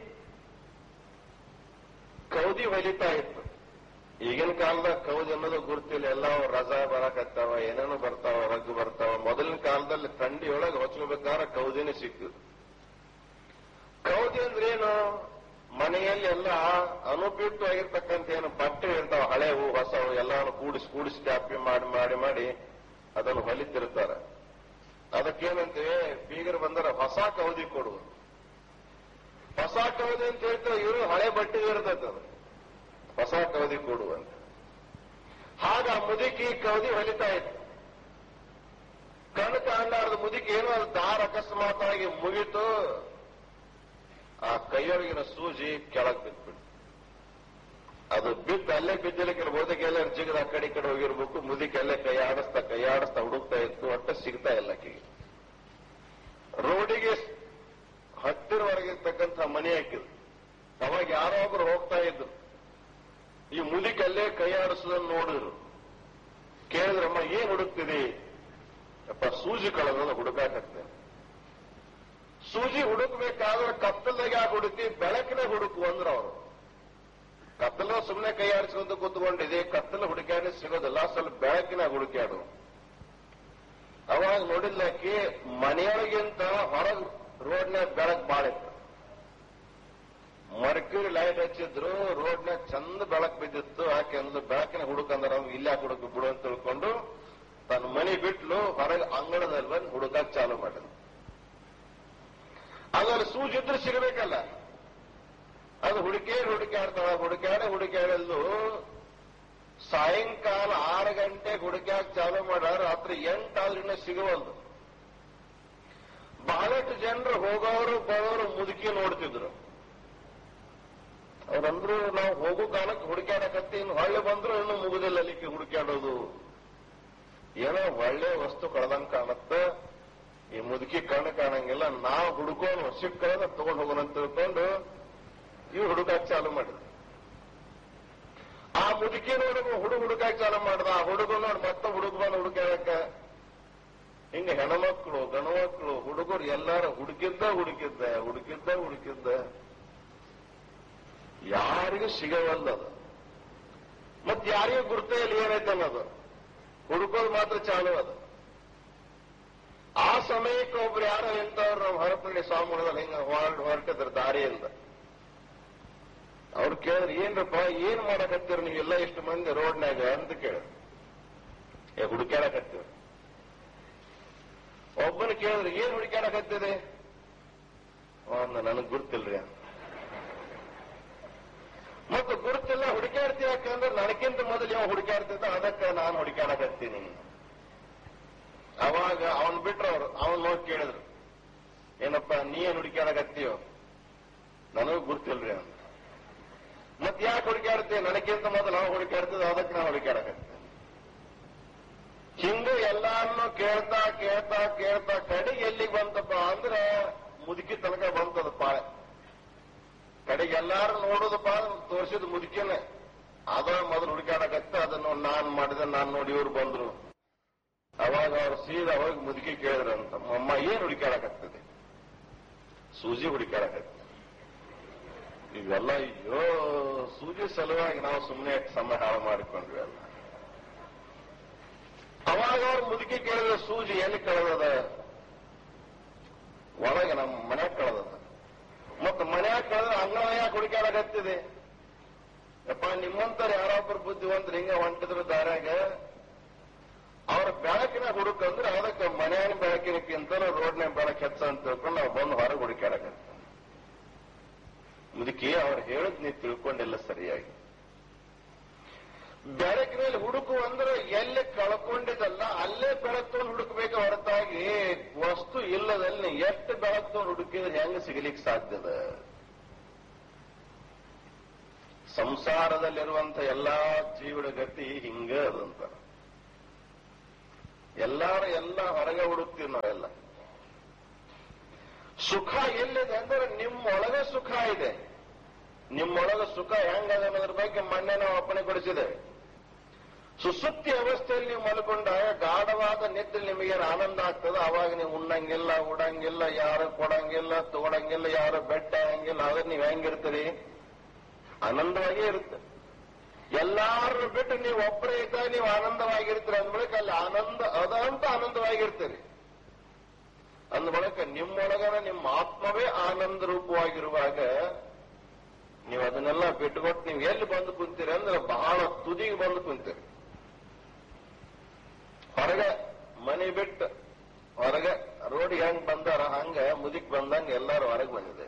ಕೌದಿ ಹೊಲಿತಾ ಇತ್ತು. ಈಗಿನ ಕಾಲದಾಗ ಕೌದಿ ಅನ್ನೋದು ಗುರುತಿಲ್ಲ, ಎಲ್ಲ ರಜಾ ಬರಕತ್ತಾವ, ಏನೇನೋ ಬರ್ತಾವ, ರಗ್ಗು ಬರ್ತಾವ. ಮೊದಲಿನ ಕಾಲದಲ್ಲಿ ಥಂಡಿಯೊಳಗೆ ಹೊಚ್ಕೋಬೇಕಾದ್ರೆ ಕೌದಿನೇ ಸಿಕ್ಕಿದ್ರು. ಕೌದಿ ಅಂದ್ರೆ ಏನು? ಮನೆಯಲ್ಲಿ ಎಲ್ಲ ಅನುಪಯುಕ್ತವಾಗಿರ್ತಕ್ಕಂಥ ಏನು ಬಟ್ಟೆ ಇರ್ತಾವ, ಹಳೆವು ಹೊಸವು ಎಲ್ಲಾನು ಕೂಡಿಸಿ ಟ್ಯಾಪಿ ಮಾಡಿ ಅದನ್ನು ಹೊಲಿತಿರ್ತಾರೆ. ಅದಕ್ಕೇನಂತೇವೆ, ಬೀಗರು ಬಂದರೆ ಹೊಸ ಕೌದಿ ಕೊಡುವ. ಹೊಸ ಕೌದಿ ಅಂತ ಹೇಳ್ತಾರೆ, ಇವರು ಹಳೆ ಬಟ್ಟೆ ಇರ್ತದೆ, ಅದು ಹೊಸ ಕೌದಿ ಕೊಡುವಂತ. ಹಾಗ ಮುದುಕಿ ಕೌದಿ ಹೊಲಿತಾ ಇತ್ತು. ಕಣ್ಣು ಕಾಣಲಾರದ ಮುದುಕಿ ಏನೋ ಅದು ದಾರ ಅಕಸ್ಮಾತಾಗಿ ಮುಗಿತು, ಆ ಕೈಯೊಳಗಿನ ಸೂಜಿ ಕೆಳಗೆ ಬಿದ್ದುಬಿಟ್ಟು, ಅದು ಬಿದ್ದು ಅಲ್ಲೇ ಬಿದ್ದಿಲಿಕ್ಕೆ ಬೋದಕ್ಕೆಲ್ಲ ಜಿಗದ ಆ ಕಡೆ ಈ ಕಡೆ ಹೋಗಿರ್ಬೇಕು. ಮುದುಕಿ ಅಲ್ಲೇ ಕೈ ಆಡಿಸ್ತಾ ಹುಡುಕ್ತಾ ಇತ್ತು, ಒಟ್ಟೆ ಸಿಗ್ತಾ ಇಲ್ಲ ಆಕೆಗೆ. ರೋಡಿಗೆ ಹತ್ತಿರವರೆಗಿರ್ತಕ್ಕಂಥ ಮನೆ ಹಾಕಿದ್ರು. ಅವಾಗ ಯಾರೋ ಒಬ್ರು ಹೋಗ್ತಾ ಇದ್ರು, ಈ ಮುದುಕಿ ಅಲ್ಲೇ ಕೈ ಆಡಿಸೋದನ್ನು ನೋಡಿದ್ರು. ಕೇಳಿದ್ರಮ್ಮ, ಏನ್ ಹುಡುಕ್ತಿದಿ? ಅಪ್ಪ, ಸೂಜಿ ಕಳೆದ ಹುಡುಕಾಕತ್ತೇನೆ. ಸೂಜಿ ಹುಡುಕ್ಬೇಕಾದ್ರೆ ಕತ್ತಲ್ದಾಗ ಯಾಕೆ ಹುಡುಕಿ, ಬೆಳಕಿನ ಹುಡುಕು ಅಂದ್ರ ಅವರು. ಕತ್ತಲ ಸುಮ್ಮನೆ ಕೈ ಆಡಿಸ್ಕೊಂಡು ಕೂತ್ಕೊಂಡಿದೆ, ಕತ್ತಲ ಹುಡುಕಾಡಿ ಸಿಗೋದಿಲ್ಲ, ಸ್ವಲ್ಪ ಬೆಳಕಿನ ಹುಡುಕ್ಯಾಡು. ಅವಾಗ ನೋಡಿದ್ಲಾಕಿ ಮನೆಯೊಳಗಿಂತ ಹೊರಗೆ ರೋಡ್ನಾಗ ಬೆಳಕು ಬಾಳಿತ್ತು. ಮರ್ಕ್ಯೂರಿ ಲೈಟ್ ಹಚ್ಚಿದ್ರು, ರೋಡ್ನಾಗ ಚಂದ ಬೆಳಕು ಬಿದ್ದಿತ್ತು. ಆಕೆ ಅಂದ್ಲು, ಬೆಳಕಿನ ಹುಡುಕಂದ್ರೆ ಅವ್ನು ಇಲ್ಲೇ ಹುಡುಕು ಬಿಡು ಅಂತ ತಿಳ್ಕೊಂಡು ತನ್ನ ಮನೆ ಬಿಟ್ಲು, ಹೊರಗೆ ಅಂಗಣದಲ್ಲಿ ಬಂದು ಹುಡುಕಾಕ್ ಚಾಲು ಮಾಡಿದ್ರು. ಅದ್ರಲ್ಲಿ ಸೂಜಿದ್ರೆ ಸಿಗಬೇಕಲ್ಲ, ಅದು ಹುಡುಕ್ಯಾಡಲು ಸಾಯಂಕಾಲ 6 ಗಂಟೆಗೆ ಹುಡುಕ್ಯಾಕ ಚಾಲು ಮಾಡ್ಯಾರ, ರಾತ್ರಿ 8 ಆದ್ರೂ ಇನ್ನೂ ಸಿಗವಲ್ದು. ಬಹಳಷ್ಟು ಜನರು ಹೋಗೋರು ಬರೋರು ಮುದುಕಿ ನೋಡ್ತಿದ್ರು. ಅವ್ರಂದ್ರು, ನಾವು ಹೋಗೋ ಕಾಲಕ್ಕೆ ಹುಡುಕ್ಯಾಡಕತ್ತಿ, ಇನ್ನು ಹೊಳ್ಳೆ ಬಂದ್ರು ಇನ್ನೂ ಮುಗುದಿಲ್ಲ ಅಲ್ಲಿಕ್ಕೆ ಹುಡುಕ್ಯಾಡೋದು. ಏನೋ ಒಳ್ಳೆ ವಸ್ತು ಕಳೆದಂಗ ಕಾಣುತ್ತ, ಈ ಮುದುಕಿ ಕಣ್ಣು ಕಾಣಂಗಿಲ್ಲ, ನಾವು ಹುಡುಕೋನು ಸಿಕ್ಕದ ತಗೊಂಡು ಹೋಗೋಣ ಅಂತ ತಿಳ್ಕೊಂಡು ಇವು ಹುಡುಕಾಕ್ ಚಾಲು ಮಾಡಿದ್ರು. ಆ ಮುದುಕಿ ನೋಡಿ ಹುಡುಕಾಕ್ ಚಾಲು ಮಾಡ್ದ. ಆ ಹುಡುಗ ನೋಡಿ ಮತ್ತೆ ಹುಡುಗ ಬಂದು ಹುಡುಕಾಕ. ಹಿಂಗ ಹೆಣ್ಮಕ್ಳು ಗಣಮಕ್ಳು ಹುಡುಗರು ಎಲ್ಲಾರು ಹುಡುಕಿದ್ದ ಯಾರಿಗೂ ಸಿಗವಲ್ಲದು. ಮತ್ ಯಾರಿಗೂ ಗುರ್ತೇ ಇಲ್ಲ ಏನೈತೆ ಅನ್ನೋದು. ಹುಡುಕೋದು ಮಾತ್ರ ಚಾಲು ಅದು. ಆ ಸಮಯಕ್ಕೆ ಒಬ್ರು ಯಾರೋ ಇಂಥವ್ರು ನಾವು ಹರಪಳ್ಳಿ ಸ್ವಾಮಿಗಳಲ್ಲಿ ಹಿಂಗ ಹೊರಟಿದ್ರ ದಾರಿಯಿಂದ. ಅವ್ರು ಕೇಳಿದ್ರು, ಏನ್ರಪ್ಪ ಏನ್ ಮಾಡಕತ್ತೀರಿ ನೀವೆಲ್ಲ ಇಷ್ಟು ಮಂದಿ ರೋಡ್ನಾಗ ಅಂತ ಕೇಳಿದ್ರು. ಹುಡುಕ್ಯಾಡಕತ್ತೀವಿ. ಒಬ್ಬನು ಕೇಳಿದ್ರು, ಏನ್ ಹುಡುಕ್ಯಾಡಕತ್ತಿದೆ? ನನಗ್ ಗುರ್ತಿಲ್ರಿ. ಮತ್ತು ಗುರುತಿಲ್ಲ, ಹುಡುಕಾಡ್ತೀವಿ ಯಾಕಂದ್ರೆ ನನಗಿಂತ ಮೊದಲು ಯಾವ ಹುಡುಕಾಡ್ತಿದ್ದ, ಅದಕ್ಕೆ ನಾನು ಹುಡುಕಾಡಕತ್ತೀನಿ. ಅವಾಗ ಅವನ್ ಬಿಟ್ರು ಅವನ್ ನೋಡಿ ಕೇಳಿದ್ರು, ಏನಪ್ಪ ನೀ ಏನ್ ಹುಡುಕಾಡಕತ್ತೀಯೋ? ನನಗೂ ಗುರ್ತಿಲ್ರಿ ಅಂತ. ಮತ್ ಯಾಕೆ ಹುಡುಕಾಡ್ತೀವಿ? ನನಗಿಂತ ಮೊದಲು ನಾವು ಹುಡುಕಾಡ್ತಿದ್ದ, ಅದಕ್ಕೆ ನಾವು ಹುಡುಕಾಡಕತ್ತೀವಿ. ಹಿಂದೆ ಎಲ್ಲಾನು ಕೇಳ್ತಾ ಕಡೆಗೆ ಎಲ್ಲಿಗೆ ಬಂತಪ್ಪ ಅಂದ್ರೆ ಮುದುಕಿ ತನಕ ಬಂತದ ಪಾಳೆ. ಕಡೆಗೆ ಎಲ್ಲಾರು ನೋಡೋದಪ್ಪ ತೋರಿಸಿದ ಮುದುಕಿನೇ. ಅದ ಮೊದಲು ಹುಡುಕಾಡಕತ್ತ, ಅದನ್ನು ನಾನ್ ಮಾಡಿದೆ, ನಾನ್ ನೋಡಿ ಇವ್ರು ಬಂದ್ರು. ಅವಾಗ ಅವ್ರು ಸೀದಾ ಹೋಗಿ ಮುದುಕಿ ಕೇಳಿದ್ರಂತ, ಅಮ್ಮ ಏನ್ ಹುಡುಕಾಡಕತ್ತದೆ? ಸೂಜಿ ಹುಡುಕಾಡಕತ್ತ. ಇವೆಲ್ಲ ಅಯ್ಯೋ ಸೂಜಿ ಸಲುವಾಗಿ ನಾವು ಸುಮ್ಮನೆ ಸಮಯ ಹಾಳು ಮಾಡಿಕೊಂಡ್ವಿ ಅಲ್ಲ. ಅವಾಗ ಅವ್ರು ಮುದುಕಿ ಕೇಳಿದ್ರೆ, ಸೂಜಿ ಎಲ್ಲಿ ಕಳೆದದ? ಒಳಗೆ ನಮ್ಮ ಮನ್ಯಾಗ ಕಳೆದದ. ಮತ್ತು ಮನ್ಯಾಗ ಕಳೆದ್ರೆ ಅಂಗಳ ಯಾಕೆ ಹುಡುಕಾಡಕತ್ತಿದೆ? ಯಪ್ಪ ನಿಮ್ಮಂತವ್ರು ಯಾರೊಬ್ಬರು ಬುದ್ಧಿವಂತರು ಹಿಂಗ ಹೊಂಟಿದ್ರು ದಾರ್ಯಾಗ, ಅವ್ರ ಬೆಳಕಿನ ಹುಡುಕಂದ್ರೆ ಅದಕ್ಕೆ ಮನೆಯ ಬೆಳಕಿನಕ್ಕಿಂತಲೂ ರೋಡ್ನಾಗ ಬೆಳಕು ಹೆಚ್ಚ ಅಂತ ತಿಳ್ಕೊಂಡು ನಾವು ಬಂದು ಹೊರಗೆ ಹುಡುಕಾಡಕತ್ತ. ಮುದುಕಿ ಅವ್ರು ಹೇಳದ್ ನೀವು ತಿಳ್ಕೊಂಡಿಲ್ಲ ಸರಿಯಾಗಿ. ಬೆಳಕಿನಲ್ಲಿ ಹುಡುಕು ಅಂದ್ರೆ ಎಲ್ಲಿ ಕಳ್ಕೊಂಡಿದ್ದಲ್ಲ ಅಲ್ಲೇ ಬೆಳಕು ಹುಡುಕಬೇಕು ಹೊರತಾಗಿ ವಸ್ತು ಇಲ್ಲದಲ್ಲಿ ಎಷ್ಟು ಬೆಳಕು ಹುಡುಕಿದ್ರೆ ಹೆಂಗ ಸಿಗಲಿಕ್ಕೆ ಸಾಧ್ಯದ? ಸಂಸಾರದಲ್ಲಿರುವಂತ ಎಲ್ಲಾ ಜೀವನ ಗತಿ ಹಿಂಗ ಅದಂತ. ಎಲ್ಲ ಹೊರಗೆ ಹುಡುಕ್ತೀವಿ ನಾವೆಲ್ಲ. ಸುಖ ಎಲ್ಲಿದೆ ಅಂದ್ರೆ ನಿಮ್ಮೊಳಗೆ ಸುಖ ಇದೆ. ನಿಮ್ಮೊಳಗೆ ಸುಖ ಹೆಂಗದ ಅನ್ನೋದ್ರ ಬಗ್ಗೆ ಮೊನ್ನೆ ನಾವು ಅಪ್ಪಣೆ ಕೊಡಿಸಿದ್ದೇವೆ. ಸುಸುಪ್ತಿ ಅವಸ್ಥೆಯಲ್ಲಿ ನೀವು ಮಲ್ಕೊಂಡಾಗ ಗಾಢವಾದ ನಿದ್ರೆ ನಿಮಗೇನು ಆನಂದ ಆಗ್ತದೆ. ಅವಾಗ ನೀವು ಉಣ್ಣಂಗಿಲ್ಲ, ಉಡಂಗಿಲ್ಲ, ಯಾರು ಕೊಡಂಗಿಲ್ಲ, ತಗೊಳಂಗಿಲ್ಲ, ಯಾರು ಬೆಟ್ಟ ಹಂಗಿಲ್ಲ. ಆದ್ರೆ ನೀವು ಹೆಂಗಿರ್ತೀರಿ? ಆನಂದವಾಗೇ ಇರುತ್ತೆ. ಎಲ್ಲಾರು ಬಿಟ್ಟು ನೀವು ಒಬ್ಬರೇ ಇದ್ದಾಗ ನೀವು ಆನಂದವಾಗಿರ್ತೀರಿ. ಅಂದ್ಬಳಿಕ ಅಲ್ಲಿ ಅದಂತ ಆನಂದವಾಗಿರ್ತೀರಿ. ಅಂದ್ಬಳಿಕ ನಿಮ್ಮೊಳಗನ ನಿಮ್ಮ ಆತ್ಮವೇ ಆನಂದ ರೂಪವಾಗಿರುವಾಗ ನೀವು ಅದನ್ನೆಲ್ಲ ಬಿಟ್ಟುಕೊಟ್ಟು ನೀವು ಎಲ್ಲಿ ಬಂದು ಕುಂತೀರಿ ಅಂದ್ರೆ ಬಹಳ ತುದಿಗೆ ಬಂದು ಕುಂತೀರಿ. ಹೊರಗೆ ಮನೆ ಬಿಟ್ಟು ಹೊರಗೆ ರೋಡಿಗೆ ಹೆಂಗ್ ಬಂದಾರ ಹಂಗ ಮುದಿಕ್ ಬಂದಂಗ ಎಲ್ಲರೂ ಹೊರಗೆ ಬಂದಿದೆ.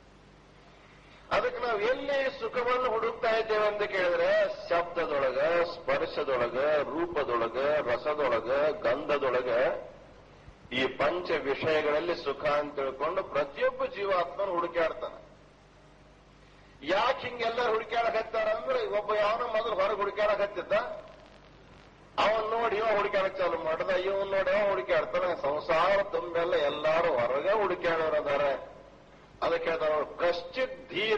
ಅದಕ್ಕೆ ನಾವು ಎಲ್ಲಿ ಸುಖವನ್ನು ಹುಡುಕ್ತಾ ಇದ್ದೇವೆ ಅಂತ ಕೇಳಿದ್ರೆ ಶಬ್ದದೊಳಗ, ಸ್ಪರ್ಶದೊಳಗ, ರೂಪದೊಳಗ, ರಸದೊಳಗ, ಗಂಧದೊಳಗ, ಈ ಪಂಚ ವಿಷಯಗಳಲ್ಲಿ ಸುಖ ಅಂತ ತಿಳ್ಕೊಂಡು ಪ್ರತಿಯೊಬ್ಬ ಜೀವಾತ್ಮನ ಹುಡುಕಾಡ್ತಾನೆ. ಯಾಕೆ ಹಿಂಗೆಲ್ಲರೂ ಹುಡುಕಾಡಕತ್ತಾರ ಅಂದ್ರೆ ಒಬ್ಬ ಯಾವನ ಮೊದಲು ಹೊರಗೆ ಹುಡುಕಾಡಕತ್ತಿದ್ದ, ಅವನ್ ನೋಡಿ ಇವ ಹುಡುಕಾಡಕ್ ಚಾಲು ಮಾಡ್ದ, ಇವನ್ ನೋಡಿ ಅವ ಹುಡುಕಾಡ್ತಾನೆ. ಸಂಸಾರ ತುಂಬೆಲ್ಲ ಎಲ್ಲಾರು ಹೊರಗೆ ಹುಡುಕಾಡೋರದಾರೆ. ಅದಕ್ಕೆ ಹೇಳ್ತಾರೆ, ಕಶ್ಚಿತ್ ಧೀರ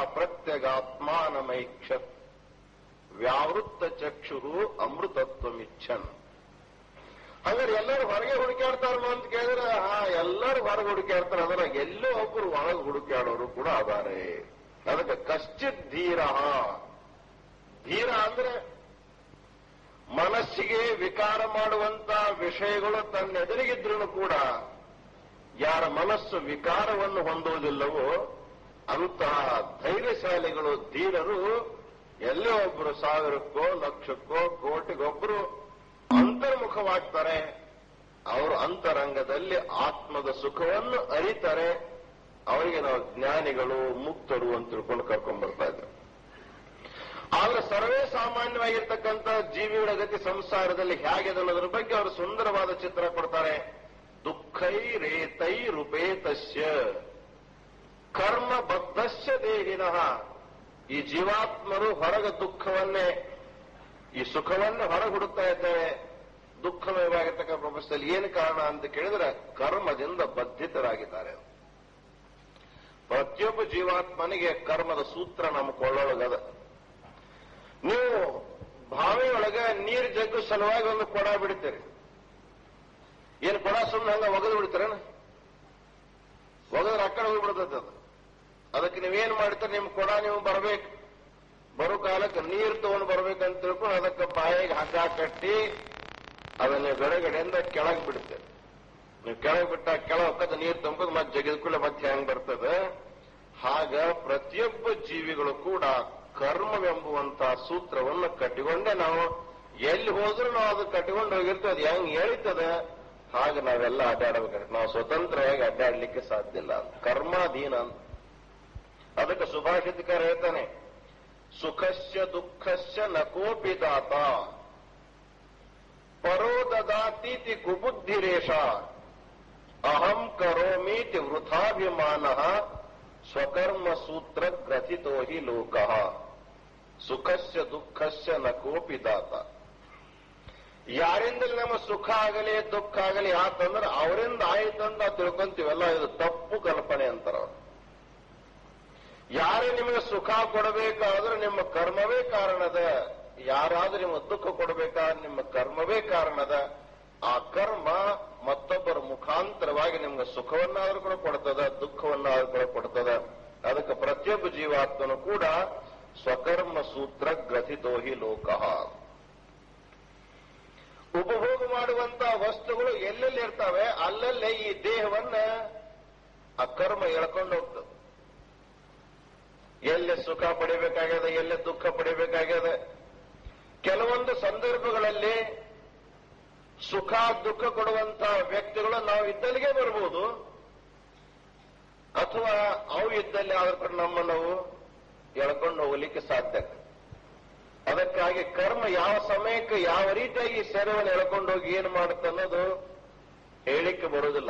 ಪ್ರತ್ಯಗಾತ್ಮಾನಮೈಕ್ಷತ್ ವ್ಯಾವೃತ್ತ ಚಕ್ಷು ಅಮೃತತ್ವಮಿಚ್ಛನ್. ಹಾಗಾದ್ರೆ ಎಲ್ಲರೂ ಹೊರಗೆ ಹುಡುಕಾಡ್ತಾರ ಅಂತ ಕೇಳಿದ್ರೆ ಎಲ್ಲರೂ ಹೊರಗೆ ಹುಡುಕಾಡ್ತಾರೆ. ಅದ್ರಾಗ ಎಲ್ಲೋ ಒಬ್ಬರು ಒಳಗೆ ಹುಡುಕಾಡೋರು ಕೂಡ ಅದಾರೆ. ಅದಕ್ಕೆ ಕಶ್ಚಿತ್ ಧೀರ. ಧೀರ ಅಂದ್ರೆ ಮನಸ್ಸಿಗೆ ವಿಕಾರ ಮಾಡುವಂತ ವಿಷಯಗಳು ತನ್ನೆದುರಿಗಿದ್ರೂ ಕೂಡ ಯಾರ ಮನಸ್ಸು ವಿಕಾರವನ್ನು ಹೊಂದುವುದಿಲ್ಲವೋ ಅಂತಹ ಧೈರ್ಯಶಾಲಿಗಳು, ಧೀರರು ಎಲ್ಲೋ ಒಬ್ರು ಸಾವಿರಕ್ಕೋ ಲಕ್ಷಕ್ಕೋ ಕೋಟಿಗೊಬ್ಬರು ಅಂತರ್ಮುಖವಾಗ್ತಾರೆ. ಅವರು ಅಂತರಂಗದಲ್ಲಿ ಆತ್ಮದ ಸುಖವನ್ನು ಅರಿತಾರೆ. ಅವರಿಗೆ ನಾವು ಜ್ಞಾನಿಗಳು, ಮುಕ್ತರು ಅಂತ ತಿಳ್ಕೊಂಡು ಕರ್ಕೊಂಡ್ ಬರ್ತಾ ಇದ್ದಾರೆ. ಆದ್ರೆ ಸರ್ವೇ ಸಾಮಾನ್ಯವಾಗಿರ್ತಕ್ಕಂಥ ಜೀವಿಗಳ ಗತಿ ಸಂಸಾರದಲ್ಲಿ ಹೇಗಿದೆ ಅನ್ನೋದ್ರ ಬಗ್ಗೆ ಅವರು ಸುಂದರವಾದ ಚಿತ್ರ ಕೊಡ್ತಾರೆ. ದುಃಖೈ ರೇತೈ ರೂಪೇತಸ್ಯ ಕರ್ಮ ಬದ್ಧಸ್ಯ ದೇಹಿನಃ. ಈ ಜೀವಾತ್ಮರು ಹೊರಗ ದುಃಖವನ್ನೇ, ಈ ಸುಖವನ್ನೇ ಹೊರಗೆ ಹುಡುಕ್ತಾ ಇದ್ದೇವೆ. ದುಃಖಮಯವಾಗಿರ್ತಕ್ಕಂಥ ಪ್ರಪಂಚದಲ್ಲಿ ಏನು ಕಾರಣ ಅಂತ ಕೇಳಿದ್ರೆ ಕರ್ಮದಿಂದ ಬದ್ಧಿತರಾಗಿದ್ದಾರೆ. ಪ್ರತಿಯೊಬ್ಬ ಜೀವಾತ್ಮನಿಗೆ ಕರ್ಮದ ಸೂತ್ರ ನಮ್ಮ ಕೊಳ್ಳೊಳಗದ. ನೀವು ಬಾವಿಯೊಳಗ ನೀರು ಜಗ್ಗು ಸಲುವಾಗಿ ಒಂದು ಕೊಡ ಬಿಡ್ತೀರಿ. ಏನು ಕೊಡ ಸುಮ್ಮನೆ ಹಂಗ ಒಗದು ಬಿಡ್ತೀರೇನ? ಒಗದ್ರೆ ಆ ಕಡೆ ಹೋಗ್ಬಿಡ್ತದೆ ಅದು. ಅದಕ್ಕೆ ನೀವೇನ್ ಮಾಡ್ತೀರಿ, ನಿಮ್ ಕೊಡ ನೀವು ಬರ್ಬೇಕು, ಬರೋ ಕಾಲಕ್ಕೆ ನೀರು ತಗೊಂಡು ಬರ್ಬೇಕಂತ ತಿಳ್ಕೊಂಡು ಅದಕ್ಕೆ ಬಾಯಿಗೆ ಹಗ್ಗ ಕಟ್ಟಿ ಅದನ್ನ ಗಡಗಡೆಯಿಂದ ಕೆಳಗೆ ಬಿಡ್ತೇವೆ. ನೀವು ಕೆಳಗೆ ಬಿಟ್ಟ ಕೆಳಗೆ ಹೊಕ್ಕದ ನೀರು ತುಂಬೋದು, ಮತ್ತೆ ಜಗಿದ್ಕೊಳ್ಳೆ ಮತ್ತೆ ಹೆಂಗ್ ಬರ್ತದೆ. ಹಾಗ ಪ್ರತಿಯೊಬ್ಬ ಜೀವಿಗಳು ಕೂಡ ಕರ್ಮವೆಂಬುವಂತಹ ಸೂತ್ರವನ್ನು ಕಟ್ಟಿಕೊಂಡೆ ನಾವು ಎಲ್ಲಿ ಹೋದ್ರೂ ನಾವು ಅದು ಕಟ್ಟಿಕೊಂಡು ಹೋಗಿರ್ತೇವೆ. ಅದು ಹೆಂಗ್ ಹೇಳ್ತದೆ ಹಾಗೆ ನಾವೆಲ್ಲ ಅಡ್ಡಾಡಬೇಕಾದ್ರೆ ನಾವು ಸ್ವತಂತ್ರವಾಗಿ ಅಡ್ಡಾಡ್ಲಿಕ್ಕೆ ಸಾಧ್ಯ ಇಲ್ಲ. ಕರ್ಮಾಧೀನ ಅಂತ. ಅದಕ್ಕೆ ಸುಭಾಷಿತಕಾರ ಹೇಳ್ತಾನೆ, ಸುಖಸ್ಯ ದುಃಖಸ್ಯ ನಕೋಪಿ ದಾತ ಪರೋ ದದಾತೀತಿ ಕುಬುದ್ಧಿರೇಷ ಅಹಂ ಕರೋಮೀತಿ ವೃಥಾಭಿಮಾನ ಸ್ವಕರ್ಮ ಸೂತ್ರ ಗ್ರಥಿತೋ ಹಿ ಲೋಕಃ. ಸುಖಸ್ಯ ದುಃಖಸ್ಯ ನಕೋಪಿ ದಾತ. ಯಾರಿಂದಲೇ ನಮ್ಮ ಸುಖ ಆಗಲಿ ದುಃಖ ಆಗಲಿ ಆತಂದ್ರೆ ಅವರಿಂದ ಆಯ್ತಂತ ತಿಳ್ಕೊಂತೀವಲ್ಲ, ಇದು ತಪ್ಪು ಕಲ್ಪನೆ ಅಂತಾರ. ಯಾರೇ ನಿಮಗೆ ಸುಖ ಕೊಡಬೇಕಾದ್ರೆ ನಿಮ್ಮ ಕರ್ಮವೇ ಕಾರಣದ. ಯಾರಾದ್ರೂ ನಿಮಗೆ ದುಃಖ ಕೊಡಬೇಕಾದ್ರೆ ನಿಮ್ಮ ಕರ್ಮವೇ ಕಾರಣದ. ಆ ಕರ್ಮ ಮತ್ತೊಬ್ಬರ ಮುಖಾಂತರವಾಗಿ ನಿಮ್ಗೆ ಸುಖವನ್ನಾದ್ರೂ ಕೂಡ ಕೊಡ್ತದ, ದುಃಖವನ್ನಾದ್ರೂ ಕೂಡ ಕೊಡ್ತದ. ಅದಕ್ಕೆ ಪ್ರತಿಯೊಬ್ಬ ಜೀವಾತ್ಮನು ಕೂಡ ಸ್ವಕರ್ಮ ಸೂತ್ರ ಗ್ರಥಿತೋ ಹಿ ಲೋಕಃ. ಉಪಭೋಗ ಮಾಡುವಂತ ವಸ್ತುಗಳು ಎಲ್ಲೆಲ್ಲಿ ಇರ್ತಾವೆ ಅಲ್ಲಲ್ಲೇ ಈ ದೇಹವನ್ನ ಆ ಕರ್ಮ ಎಳ್ಕೊಂಡು ಹೋಗ್ತದೆ. ಎಲ್ಲೇ ಸುಖ ಪಡಿಬೇಕಾಗ್ಯದ, ಎಲ್ಲೇ ದುಃಖ ಪಡಿಬೇಕಾಗ್ಯದ. ಕೆಲವೊಂದು ಸಂದರ್ಭಗಳಲ್ಲಿ ಸುಖ ದುಃಖ ಕೊಡುವಂತಹ ವ್ಯಕ್ತಿಗಳು ನಾವು ಇದ್ದಲ್ಲಿಗೆ ಬರ್ಬೋದು, ಅಥವಾ ಅವು ಇದ್ದಲ್ಲಿ ಆದ್ರೂ ಕೂಡ ನಮ್ಮನ್ನು ನಾವು ಎಳ್ಕೊಂಡು ಹೋಗ್ಲಿಕ್ಕೆ ಸಾಧ್ಯ. ಅದಕ್ಕಾಗಿ ಕರ್ಮ ಯಾವ ಸಮಯಕ್ಕೆ ಯಾವ ರೀತಿಯಾಗಿ ಶರೀರವನ್ನು ಎಳ್ಕೊಂಡು ಹೋಗಿ ಏನು ಮಾಡುತ್ತೆ ಅನ್ನೋದು ಹೇಳಿಕ್ಕೆ ಬರುವುದಿಲ್ಲ.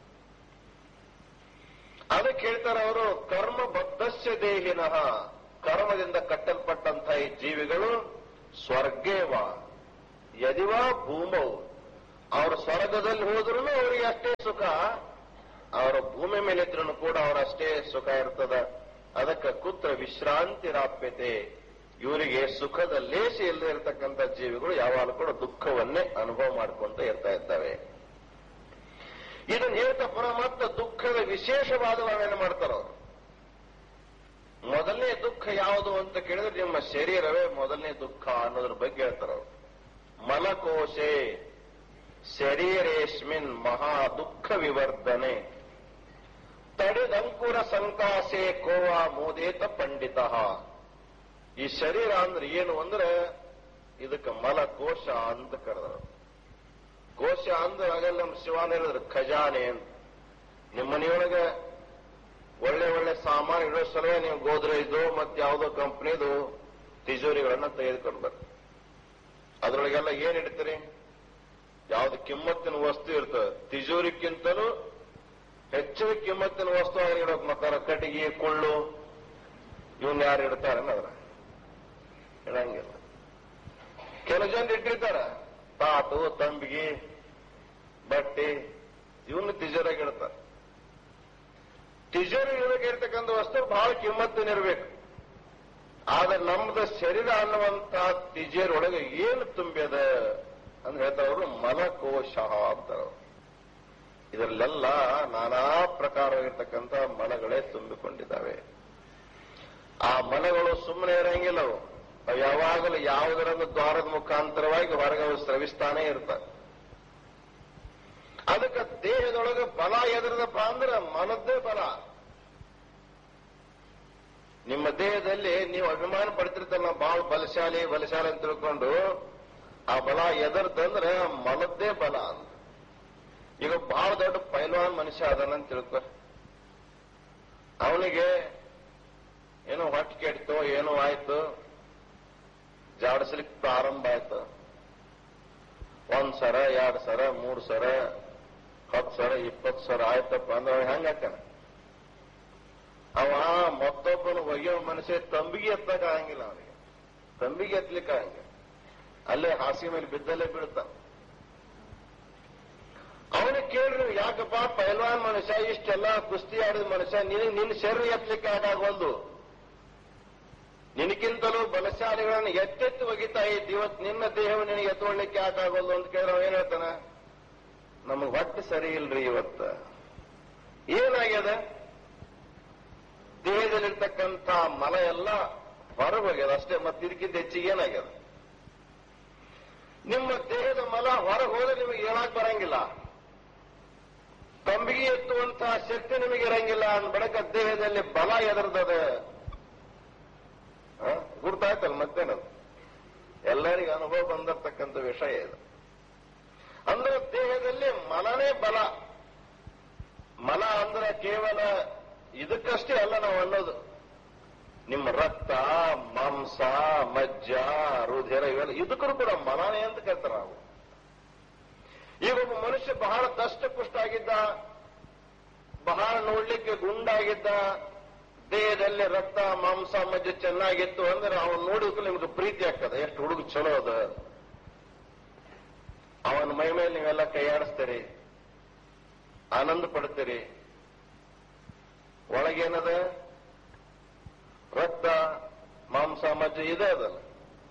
ಅದಕ್ಕೆ ಹೇಳ್ತಾರೆ ಅವರು, ಕರ್ಮ ಬದ್ಧಸ್ಯ ದೇಹಿನಃ. ಕರ್ಮದಿಂದ ಕಟ್ಟಲ್ಪಟ್ಟಂತಹ ಈ ಜೀವಿಗಳು ಸ್ವರ್ಗೇವ ಯದಿವಾ ಭೂಮೌ ಅವರು ಸ್ವರ್ಗದಲ್ಲಿ ಹೋದ್ರೂ ಅವರಿಗೆ ಅಷ್ಟೇ ಸುಖ, ಅವರ ಭೂಮಿ ಮೇಲೆ ಇದ್ರೂ ಕೂಡ ಅವರಷ್ಟೇ ಸುಖ ಇರ್ತದ. ಅದಕ್ಕೆ ಕುತ್ರ ವಿಶ್ರಾಂತಿ ರಾಪ್ಯತೆ, ಇವರಿಗೆ ಸುಖದ ಲೇಷ ಇಲ್ಲದೆ ಇರತಕ್ಕಂಥ ಜೀವಿಗಳು ಯಾವಾಗಲೂ ಕೂಡ ದುಃಖವನ್ನೇ ಅನುಭವ ಮಾಡ್ಕೊಂತ ಇರ್ತಾ ಇರ್ತವೆ. ಇದನ್ನ ಹೇಳ್ತಾ ಪರಮಾತ್ಮ ದುಃಖದ ವಿಶೇಷವಾದ ವರ್ಣನೆ ಮಾಡ್ತಾರ ಅವರು. ಮೊದಲನೇ ದುಃಖ ಯಾವುದು ಅಂತ ಕೇಳಿದ್ರೆ ನಿಮ್ಮ ಶರೀರವೇ ಮೊದಲನೇ ದುಃಖ ಅನ್ನೋದ್ರ ಬಗ್ಗೆ ಹೇಳ್ತಾರ ಅವರು. ಮನಕೋಶೆ ಶರೀರೇಸ್ಮಿನ್ ಮಹಾ ದುಃಖ ವಿವರ್ಧನೆ ತಡಿದಂಕುರ ಸಂಕಾಸೆ ಕೋವಾ ಮೋದೇತ ಪಂಡಿತ. ಈ ಶರೀರ ಅಂದ್ರೆ ಏನು ಅಂದ್ರೆ ಇದಕ್ಕೆ ಮಲಕೋಶ ಅಂತ ಕರೆದರು. ಕೋಶ ಅಂದ್ರೆ ಆಗಲ್ಲ ನಮ್ಮ ಶಿವಾನ ಹೇಳಿದ್ರು ಖಜಾನೆ ಅಂತ. ನಿಮ್ಮ ಮನೆಯೊಳಗೆ ಒಳ್ಳೆ ಒಳ್ಳೆ ಸಾಮಾನು ಇಡೋ ಸಲುವಾಗಿ ನೀವು ಗೋದ್ರೇಜ್ದು ಮತ್ತೆ ಯಾವುದೋ ಕಂಪ್ನಿದು ತಿಜೋರಿಗಳನ್ನ ತೆಗೆದುಕೊಂಡು ಬರ್ರಿ. ಅದ್ರೊಳಗೆಲ್ಲ ಏನ್ ಇಡ್ತೀರಿ? ಯಾವ್ದು ಕಿಮ್ಮತ್ತಿನ ವಸ್ತು ಇರ್ತದೆ. ತಿಜೋರಿಕ್ಕಿಂತಲೂ ಹೆಚ್ಚಿನ ಕಿಮ್ಮತ್ತಿನ ವಸ್ತು ಆದ್ರೆ ಇಡೋಕ್ ಮತ್ತಾರ ಕಟ್ಟಿಗೆ ಕೊಳ್ಳು ಇವನ್ ಯಾರು ಇಡ್ತಾರನ್ನ ಅದ್ರ ಇಡಂಗಿಲ್ಲ. ಕೆಲವು ಜನ ಇಟ್ಟಿರ್ತಾರ ತಾಟು ತಂಬಿಗೆ ಬಟ್ಟೆ ಇವನ್ನ ತಿಜೋರಾಗಿ ಇಡ್ತಾರ. ತಿಜೋರಿ ಇರತಕ್ಕಂಥ ವಸ್ತು ಬಹಳ ಕಿಮ್ಮತ್ತಿನಿರ್ಬೇಕು. ಆದ್ರೆ ನಮ್ದು ಶರೀರ ಅನ್ನುವಂತ ತಿಜೋರಿ ಒಳಗೆ ಏನು ತುಂಬ್ಯದ ಅಂತ ಹೇಳ್ತಾರವರು ಮನಕೋಶ ಅಂತಾರ. ಇದರಲ್ಲೆಲ್ಲ ನಾನಾ ಪ್ರಕಾರವಾಗಿರ್ತಕ್ಕಂಥ ಮನಗಳೇ ತುಂಬಿಕೊಂಡಿದ್ದಾವೆ. ಆ ಮನಗಳು ಸುಮ್ಮನೆ ಇರಂಗಿಲ್ಲ. ಅವು ಯಾವಾಗಲೂ ಯಾವುದರೊಂದು ದ್ವಾರದ ಮುಖಾಂತರವಾಗಿ ಹೊರಗೆ ಸ್ರವಿಸ್ತಾನೆ ಇರ್ತಾರೆ. ಅದಕ್ಕೆ ದೇಹದೊಳಗೆ ಬಲ ಎದುರದಪ್ಪ ಅಂದ್ರೆ ಮನದ್ದೇ ಬಲ. ನಿಮ್ಮ ದೇಹದಲ್ಲಿ ನೀವು ಅಭಿಮಾನ ಪಡ್ತಿರ್ತಾರ ನಾವು ಬಹಳ ಬಲಶಾಲಿ ಬಲಶಾಲಿ ಅಂತ ತಿಳ್ಕೊಂಡು ಆ ಬಲ ಎದರ್ದಂದ್ರೆ ಮನದ್ದೇ ಬಲ ಅಂತ. ಈಗ ಬಹಳ ದೊಡ್ಡ ಪೈಲ್ವಾನ್ ಮನುಷ್ಯ ಅದನ್ನಂತ ತಿಳ್ಕೊ, ಅವನಿಗೆ ಏನೋ ಹೊಟ್ಟೆ ಕೆಡ್ತೋ ಏನೋ ಆಯ್ತು, ಜಾಡಿಸ್ಲಿಕ್ಕೆ ಪ್ರಾರಂಭ ಆಯ್ತು. 1 ಸರ 2 ಸರ 3 ಸರ 10 ಸರ 20 ಸರ ಆಯ್ತಪ್ಪ ಅಂದ್ರೆ ಹೆಂಗಾಕನ ಅವ ಮತ್ತೊಬ್ಬನು ಒಯ್ಯೋ ಮನುಷ್ಯ ತಂಬಿಗೆ ಎತ್ತಕ ಆಗಂಗಿಲ್ಲ. ಅವನಿಗೆ ತಂಬಿಗೆ ಎತ್ತಲಿಕ್ಕೆ ಆಗಂಗಿಲ್ಲ. ಅಲ್ಲೇ ಹಾಸಿಗೆ ಮೇಲೆ ಬಿದ್ದಲ್ಲೇ ಬೀಳ್ತಾನ. ಅವನಿಗೆ ಕೇಳ್ರಿ, ಯಾಕಪ್ಪ ಪೈಲ್ವಾನ್ ಮನುಷ್ಯ ಇಷ್ಟೆಲ್ಲ ಕುಸ್ತಿ ಆಡಿದ ಮನುಷ್ಯ ನಿನ್ನ ಶರೀರ ಎತ್ತಲಿಕ್ಕೆ ಆಗಾಗಲ್ದು, ನಿನಗಿಂತಲೂ ಬಲಶಾಲಿಗಳನ್ನು ಎತ್ತೆತ್ತು ಒಗಿತಾ ಇದ್ದ, ಇವತ್ತು ನಿನ್ನ ದೇಹವನ್ನು ನಿನಗೆ ಎತ್ತೊಳ್ಳಿಕ್ಕೆ ಆಗಾಗಲ್ದು ಅಂತ ಕೇಳಿದ್ರೆ ಅವ ಏನ್ ಹೇಳ್ತಾನ? ನಮಗ್ ಹೊಟ್ಟೆ ಸರಿ ಇಲ್ರಿ ಇವತ್ತ. ಏನಾಗ್ಯದ? ದೇಹದಲ್ಲಿರ್ತಕ್ಕಂಥ ಮಲ ಎಲ್ಲ ಹೊರಗೆ ಹೋಗ್ಯದ ಅಷ್ಟೇ. ಮತ್ತೆ ಇದಕ್ಕಿಂತ ಹೆಚ್ಚಿಗೆ ಏನಾಗ್ಯದ? ನಿಮ್ಮ ದೇಹದ ಮಲ ಹೊರಗೆ ಹೋದ್ರೆ ನಿಮಗೆ ಹೇಳಕ್ ಬರಂಗಿಲ್ಲ. ತಂಬಿಗೆ ಎತ್ತುವಂತಹ ಶಕ್ತಿ ನಿಮಗೆ ಇರಂಗಿಲ್ಲ. ಅಂದ ಬಳಿಕ ದೇಹದಲ್ಲಿ ಬಲ ಎದರ್ದದ. ಗುರ್ತಾಯ್ತಲ್ಲ ಮತ್ತೇನದು? ಎಲ್ಲರಿಗೂ ಅನುಭವ ಬಂದಿರತಕ್ಕಂಥ ವಿಷಯ ಇದು. ಅಂದ್ರೆ ದೇಹದಲ್ಲಿ ಮಲನೇ ಬಲ. ಮಲ ಅಂದ್ರೆ ಕೇವಲ ಇದಕ್ಕಷ್ಟೇ ಅಲ್ಲ ನಾವು ಅನ್ನೋದು. ನಿಮ್ಮ ರಕ್ತ, ಮಾಂಸ, ಮಜ್ಜ, ರುಧಿರ ಇವೆಲ್ಲ ಇದಕ್ಕೂ ಕೂಡ ಮಲನೇ ಅಂತ ಕೇಳ್ತಾರ ನಾವು. ಈಗ ಒಬ್ಬ ಮನುಷ್ಯ ಬಹಳ ದಷ್ಟಪುಷ್ಟ ಆಗಿದ್ದ, ಬಹಳ ನೋಡ್ಲಿಕ್ಕೆ ಗುಂಡಾಗಿದ್ದ, ದೇಹದಲ್ಲಿ ರಕ್ತ ಮಾಂಸ ಮಜ್ಜೆ ಚೆನ್ನಾಗಿತ್ತು ಅಂದ್ರೆ ಅವನ್ ನೋಡಿದ್ರು ನಿಮ್ಗೆ ಪ್ರೀತಿ ಆಗ್ತದೆ. ಎಷ್ಟು ಹುಡುಗ ಚಲೋ ಅದ. ಅವನ ಮೈ ಮೇಲೆ ನೀವೆಲ್ಲ ಕೈಯಾಡಿಸ್ತೀರಿ, ಆನಂದ ಪಡ್ತೀರಿ. ಒಳಗೇನದ? ರಕ್ತ ಮಾಂಸ ಮಜ್ಜೆ ಇದೆ ಅದಲ್ಲ.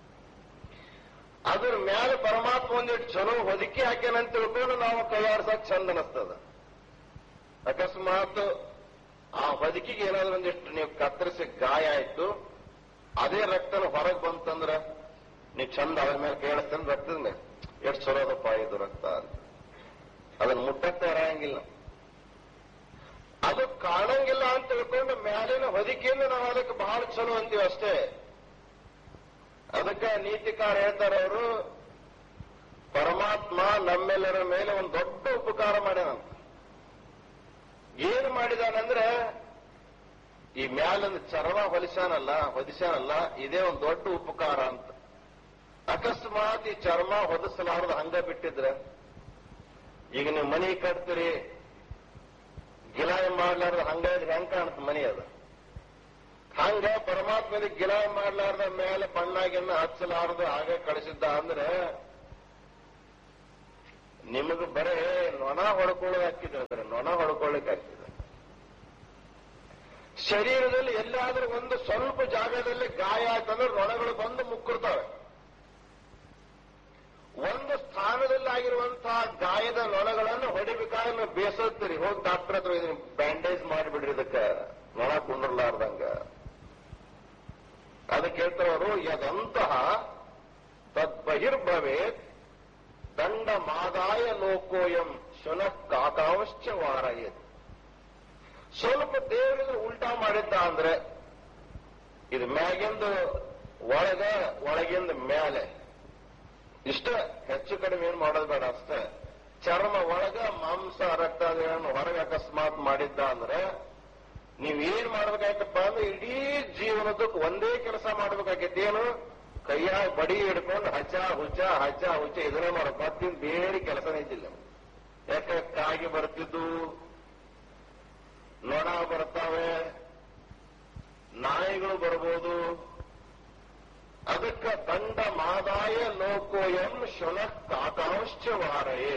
ಅದ್ರ ಮ್ಯಾಲೆ ಪರಮಾತ್ಮ ಒಂದಿಟ್ಟು ಚಲೋ ಹೊದಿಕೆ ಹಾಕ್ಯಾನಂತ ತಿಳ್ಕೊಂಡು ನಾವು ಕೈಯಾಡ್ಸಕ್ ಚಂದ ಅನಿಸ್ತದ. ಅಕಸ್ಮಾತ್ ಆ ಹೊದಿಕೆಗೆ ಏನಾದ್ರೂ ಒಂದಿಷ್ಟು ನೀವು ಕತ್ತರಿಸಿ ಗಾಯ ಆಯ್ತು, ಅದೇ ರಕ್ತನ ಹೊರಗೆ ಬಂತಂದ್ರ ನೀವು ಚಂದ ಅದ್ರ ಮೇಲೆ ಕೈಯಾಡಿಸ್ತೇನೆ, ರಕ್ತದ ಮೇಲೆ ಎಷ್ಟು ಚಲೋ ಅದಪ್ಪ ಇದು ರಕ್ತ ಅಂತ. ಅದನ್ನ ಮುಟ್ಟಕ್ಕೆ ಇರಂಗಿಲ್ಲ. ಅದು ಕಾಣಂಗಿಲ್ಲ ಅಂತ ತಿಳ್ಕೊಂಡು ಮ್ಯಾಲಿನ ಹೊದಿಕೆಯನ್ನು ನಾವು ಅದಕ್ಕೆ ಬಹಳ ಚಲೋ ಅಂತೀವಿ ಅಷ್ಟೇ. ಅದಕ್ಕೆ ನೀತಿಕಾರ ಹೇಳ್ತಾರೆ ಅವರು, ಪರಮಾತ್ಮ ನಮ್ಮೆಲ್ಲರ ಮೇಲೆ ಒಂದು ದೊಡ್ಡ ಉಪಕಾರ ಮಾಡ್ಯಾನಂತ. ಏನು ಮಾಡಿದಾನಂದ್ರೆ ಈ ಮ್ಯಾಲಿನ ಚರ್ಮ ಹೊದಿಸ್ಯಾನಲ್ಲ ಇದೇ ಒಂದು ದೊಡ್ಡ ಉಪಕಾರ ಅಂತ. ಅಕಸ್ಮಾತ್ ಈ ಚರ್ಮ ಹೊದಿಸಲಾರದು ಹಂಗ ಬಿಟ್ಟಿದ್ರೆ, ಈಗ ನೀವು ಮನಿ ಕಟ್ತೀರಿ, ಗಿಲಾಯಿ ಮಾಡ್ಲಾರ್ದ ಹಂಗಾದ್ರೆ ಹೆಂಗ್ ಕಾಣುತ್ತೆ ಮನಿ ಅದು? ಹಂಗ ಪರಮಾತ್ಮನಿಗೆ ಗಿಲಾಯಿ ಮಾಡ್ಲಾರ್ದ ಮೇಲೆ ಬಣ್ಣಾಗಿನ್ನ ಹಚ್ಚಲಾರ್ದು ಹಾಗೆ ಕಳಿಸಿದ್ದ ಅಂದ್ರೆ ನಿಮಗೆ ಬರೇ ನೊಣ ಹೊಡ್ಕೊಳ್ಳೋಕೆ ಹಾಕಿದ್ರೆ ನೊಣ ಹೊಡ್ಕೊಳ್ಳಿಕ್ಕೆ ಹಾಕಿದ್ರೆ ಶರೀರದಲ್ಲಿ ಎಲ್ಲಾದ್ರೂ ಒಂದು ಸ್ವಲ್ಪ ಜಾಗದಲ್ಲಿ ಗಾಯ ಆಯ್ತಂದ್ರೆ ನೊಣಗಳು ಬಂದು ಮುಕ್ಕಿರ್ತವೆ. ಒಂದು ಸ್ಥಾನದಲ್ಲಿ ಆಗಿರುವಂತಹ ಗಾಯದ ನೊಣಗಳನ್ನು ಹೊಡಿಬೇಕಾದ್ರೆ ಬೇಸತ್ತೀರಿ, ಹೋಗಿ ಡಾಕ್ಟರ್ ಹತ್ರ ಇದನ್ನ ಬ್ಯಾಂಡೇಜ್ ಮಾಡಿಬಿಡ್ರಿ, ಇದಕ್ಕೆ ನೊಣ ಕುಂಡ್ರಲಾರ್ದಂಗ. ಅದಕ್ಕೆ ಹೇಳ್ತಾರವರು, ಯದಂತಹ ತದ್ಬಹಿರ್ಭವೇತ್ ದಂಡ ಮಾದಾಯ ಲೋಕೋಯಂ ಶುನಃ ಕಾಕಾಂಶ್ಚ ವಾರಯೇತ್. ಸ್ವಲ್ಪ ದೇವರಿಂದ ಉಲ್ಟಾ ಮಾಡಿದ್ದ ಅಂದ್ರೆ ಇದು ಮ್ಯಾಗಿಂದ ಒಳಗಿಂದ ಮೇಲೆ ಇಷ್ಟ, ಹೆಚ್ಚು ಕಡಿಮೆ ಏನ್ ಮಾಡೋದು ಬೇಡ ಅಷ್ಟೇ. ಚರ್ಮ ಒಳಗ ಮಾಂಸ ರಕ್ತ ಹೊರಗೆ ಅಕಸ್ಮಾತ್ ಮಾಡಿದ್ದ ಅಂದ್ರೆ ನೀವೇನ್ ಮಾಡ್ಬೇಕಾಯ್ತಪ್ಪ ಅಂದ್ರೆ ಇಡೀ ಜೀವನದಕ್ಕೆ ಒಂದೇ ಕೆಲಸ ಮಾಡ್ಬೇಕಾಗೈತಿ. ಏನು? ಕೈಯಾಗ ಬಡಿ ಹಿಡ್ಕೊಂಡು ಹಚ್ಚ ಹುಚ್ಚ ಇದನ್ನೇ ಮಾಡೋದು, ಮತ್ತಿನ್ ಬೇರೆ ಕೆಲಸನೇ ಇದ್ದಿಲ್ಲ. ಯಾಕೆ? ಕಾಗಿ ಬರ್ತಿದ್ದು, ನೊಣ ಬರ್ತಾವೆ, ನಾಯಿಗಳು ಬರ್ಬೋದು. ಅದಕ್ಕೆ ದಂಡ Mahadayi ಲೋಕೋಯಂ ಶುನಃ ಕಾಕಾಂಶ್ಚ ವಾರಯೇ.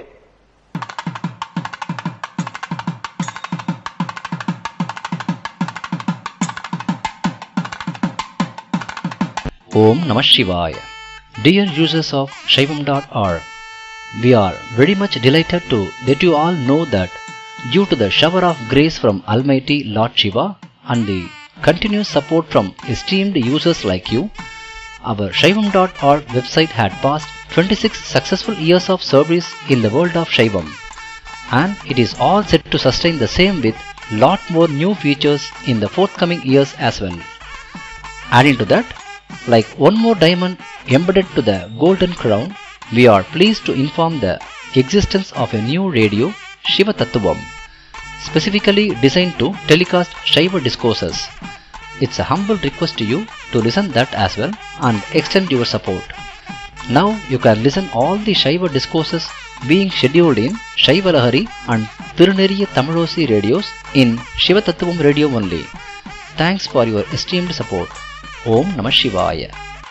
Om Namah Shivaya. Dear users of Shaivam.org, we are very much delighted to let you all know that due to the shower of grace from Almighty Lord Shiva and the continuous support from esteemed users like you, our Shaivam.org website had passed 26 successful years of service in the world of Shaivam, and it is all set to sustain the same with lot more new features in the forthcoming years as well. Adding to that, like one more diamond embedded to the golden crown, we are pleased to inform the existence of a new radio, Shiva Tattvam, specifically designed to telecast Shiva discourses. It's a humble request to you to listen that as well and extend your support. Now you can listen all the Shiva discourses being scheduled in Shiva Lahari and Tiruneriya Tamilosi radios in Shiva Tattvam radio only. Thanks for your esteemed support. Om Namah Shivaya.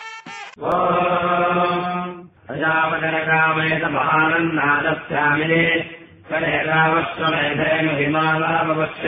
Ajavadharakamayata mahanannadasyamine Kaleravasyamedhenu himalavavasya